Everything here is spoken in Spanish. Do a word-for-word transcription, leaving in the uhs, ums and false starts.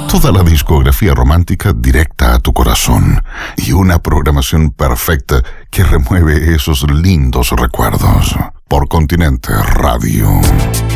Toda la discografía romántica directa a tu corazón y una programación perfecta que remueve esos lindos recuerdos. Por Continente Radio.